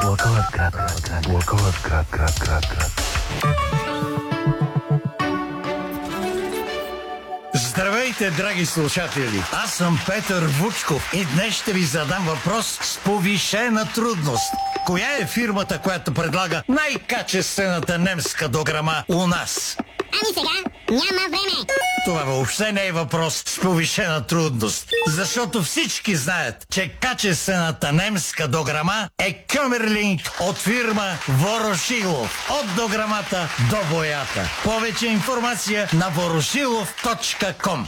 Благоевград. Здравейте, драги слушатели! Аз съм Петър Вучков и днес ще ви задам въпрос с повишена трудност. Коя е фирмата, която предлага най-качествената немска дограма у нас? Ами сега няма време. Това въобще не е въпрос с повишена трудност, защото всички знаят, че качествената немска дограма е Кюмерлинг от фирма Ворошилов. От дограмата до боята. Повече информация на ворошилов.com.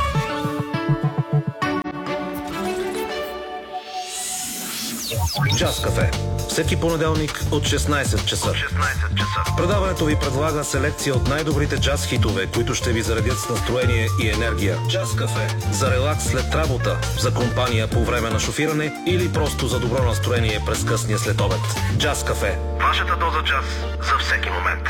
Джаз Кафе. Всеки понеделник от 16 часа. Предаването ви предлага селекция от най-добрите джаз хитове, които ще ви заредят с настроение и енергия. Джаз Кафе. За релакс след работа, за компания по време на шофиране или просто за добро настроение през късния следобед. Джаз Кафе. Вашата доза джаз за всеки момент.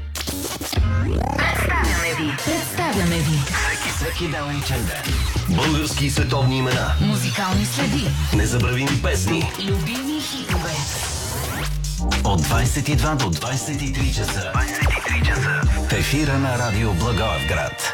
Представяме ви. Всеки ден уикенд ден. Български и световни имена. Музикални следи. Незабравими песни. Любими хитове. От 22 до 23 часа. В ефира на радио Благоевград.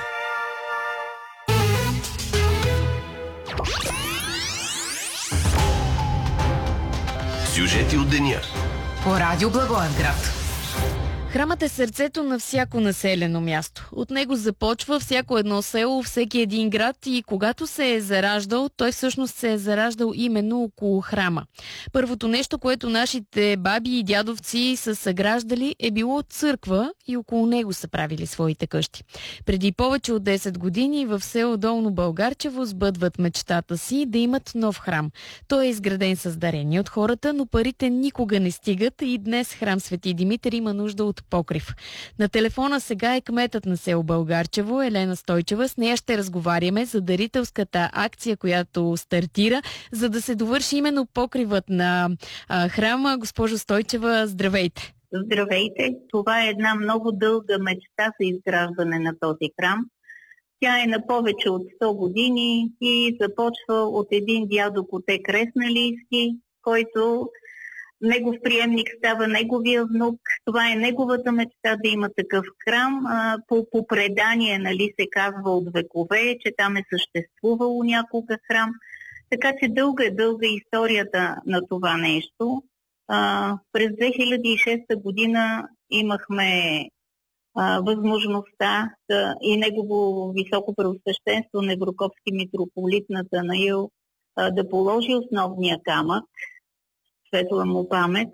Сюжети от деня. По радио Благоевград. Храмът е сърцето на всяко населено място. От него започва всяко едно село, всеки един град и когато се е зараждал, той всъщност се е зараждал именно около храма. Първото нещо, което нашите баби и дядовци са съграждали, е било църква и около него са правили своите къщи. Преди повече от 10 години в село Долно Българчево сбъдват мечтата си да имат нов храм. Той е изграден с дарения от хората, но парите никога не стигат и днес храм Свети Димитър има нужда от покрив. На телефона сега е кметът на село Българчево Елена Стойчева. С нея ще разговаряме за дарителската акция, която стартира, за да се довърши именно покривът на храма. Госпожо Стойчева, здравейте! Здравейте! Това е една много дълга мечта за изграждане на този храм. Тя е на повече от 100 години и започва от един дядо Коте Кресналийски, който негов приемник става неговия внук. Това е неговата мечта да има такъв храм. По предание, нали, се казва от векове, че там е съществувало някога храм. Така че дълга е историята на това нещо. През 2006 година имахме възможността и негово високо преосвещенство Неврокопски митрополит Натанаил да положи основния камък, светла му памет.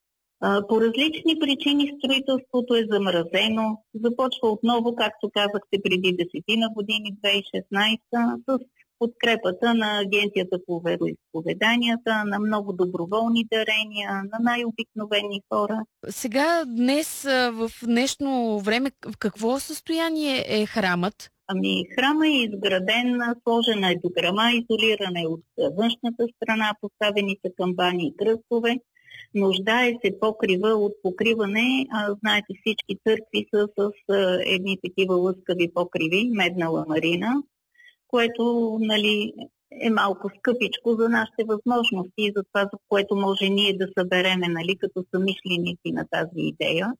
По различни причини строителството е замразено. Започва отново, както казахте, преди 10 години, 2016, с подкрепата на Агенцията по вероизповеданията, на много доброволни дарения, на най-обикновени хора. Сега, днес, в днешно време, в какво състояние е храмът? Ами, храма е изграден, сложена е дограма, изолирана е от външната страна, поставени са камбани и кръстове. Нуждае се покрива от покриване. Знаете, всички църкви са с едни такива лъскави покриви, медна ламарина, което, нали, е малко скъпичко за нашите възможности и за това, за което може ние да събереме, нали, като самишленици на тази идея.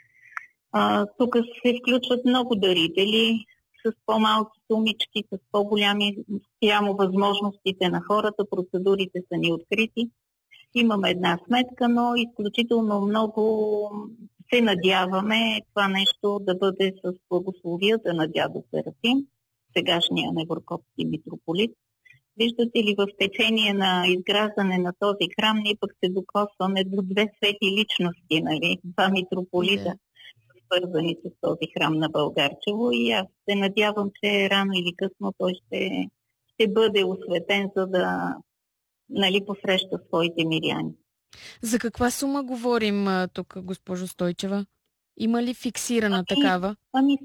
Тук се включват много дарители с по-малки сумички, с по-голями, спрямо възможностите на хората. Процедурите са ни открити. Имаме една сметка, но изключително много се надяваме това нещо да бъде с благословията на дядо Серафим, сегашния Неврокопски митрополит. Виждате ли, в течение на изграждане на този храм ние пък се докосваме до две свети личности, нали? Два митрополита, свързани с този храм на Българчево, и аз се надявам, че рано или късно той ще бъде осветен, за да, нали, посреща своите миряни. За каква сума говорим тук, госпожо Стойчева? Има ли фиксирана такава?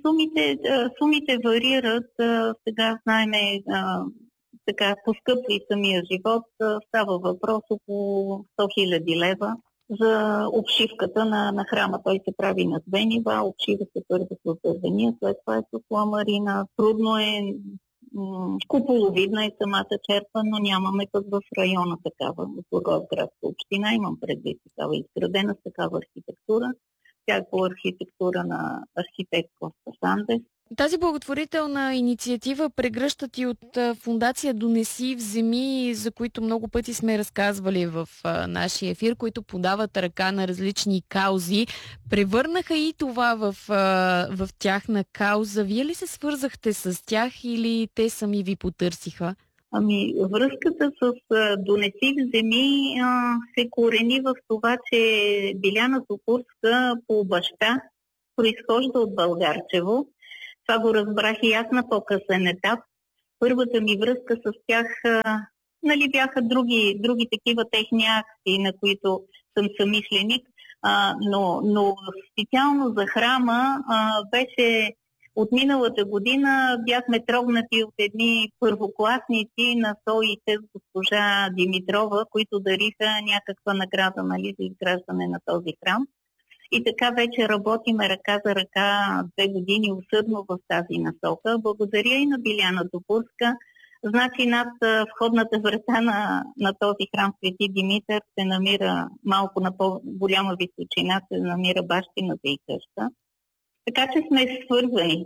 Сумите варират. Сега знаеме, така поскъпва и самия живот. Става въпрос около 100 000 лева. За обшивката на храма той се прави на 2 нива. Обшива се първо с дървения, след това е с ламарина. Трудно е куполовидна е самата черква, но нямаме пък в района такава, в Благоевградска община. Имам предвид такава изградена с такава архитектура. Тя е по архитектура на архитект Коста Сандес. Тази благотворителна инициатива прегръщат и от фондация Донеси вземи, за които много пъти сме разказвали в нашия ефир, които подават ръка на различни каузи. Превърнаха и това в тяхна кауза. Вие ли се свързахте с тях или те сами ви потърсиха? Връзката с Донеси вземи се корени в това, че Биляна Топурска по баща произхожда от Българчево. Това го разбрах и аз на по-късен етап. Първата ми връзка с тях, бяха други такива техни акции, на които съм съмишленик, но специално за храма беше от миналата година. Бяхме трогнати от едни първокласници на СОИ-те с госпожа Димитрова, които дариха някаква награда за изграждане на този храм. И така вече работиме ръка за ръка 2 години усърдно в тази насока. Благодаря и на Биляна Топурска. Значи над входната врата на този храм Свети Димитър се намира малко на по-голяма височина, се намира бащината и къща. Така че сме свързани.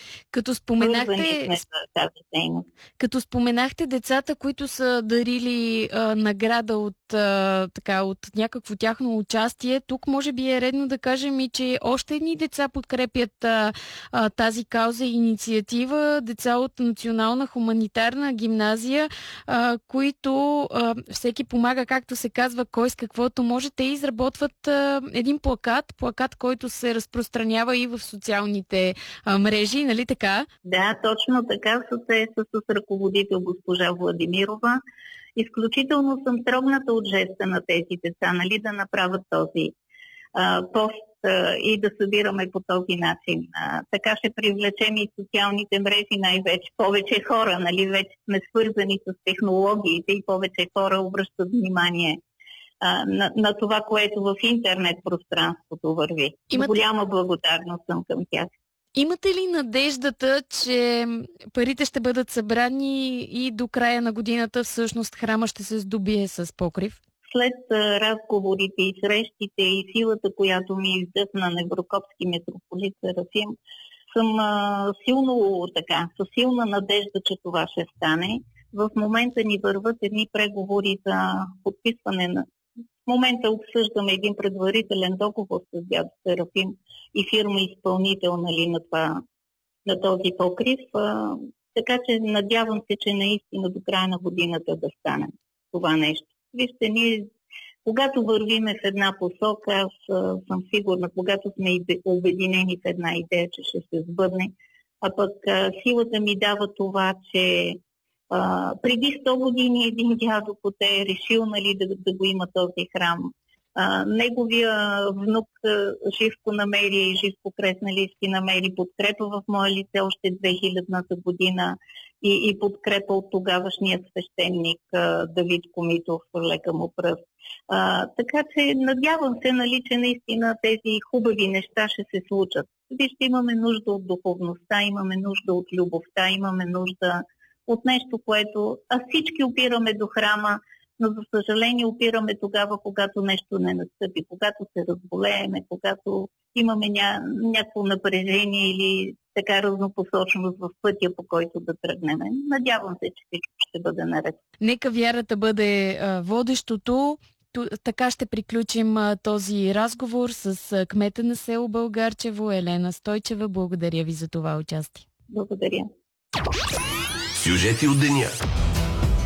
Като споменахте децата, които са дарили награда от някакво тяхно участие, тук може би е редно да кажем и, че още едни деца подкрепят тази кауза и инициатива, деца от Национална хуманитарна гимназия, които всеки помага, както се казва, кой с каквото може. Те изработват един плакат, който се разпространява и в социалните мрежи, нали така? Да, точно така, с ръководител госпожа Владимирова. Изключително съм трогната от жеста на тези деца, да направят този пост и да събираме по този начин. Така ще привлечем и социалните мрежи най-вече. Повече хора, вече сме свързани с технологиите и повече хора обръщат внимание на това, което в интернет пространството върви. Голяма благодарност съм към тях. Имате ли надеждата, че парите ще бъдат събрани и до края на годината всъщност храма ще се здобие с покрив? След разговорите и срещите и силата, която ми издъхна Неврокопски митрополит Серафим, съм със силна надежда, че това ще стане. В момента ни върват едни преговори за подписване на... В момента обсъждаме един предварителен договор с дядо Серафим и фирма изпълнител на този покрив. Така че надявам се, че наистина до края на годината да стане това нещо. Вижте, ние когато вървиме в една посока, аз съм сигурна, когато сме обединени в една идея, че ще се сбъдне, а пък силата ми дава това, че преди 100 години един дядо е решил да го има този храм. Неговия внук Живко Кресналийски намери подкрепа в мое лице още 2000-та година и подкрепа от тогавашния свещеник Давид Комитов, лека му пръст. Така че надявам се, че наистина тези хубави неща ще се случат. Вижте, имаме нужда от духовността, имаме нужда от любовта, имаме нужда от нещо, което... всички опираме до храма, но за съжаление опираме тогава, когато нещо не настъпи, когато се разболееме, когато имаме някакво напрежение или така разнопосочност в пътя, по който да тръгнем. Надявам се, че всичко ще бъде наред. Нека вярата бъде водещото. Така ще приключим този разговор с кмета на село Българчево Елена Стойчева. Благодаря ви за това участие. Благодаря. Сюжети от деня.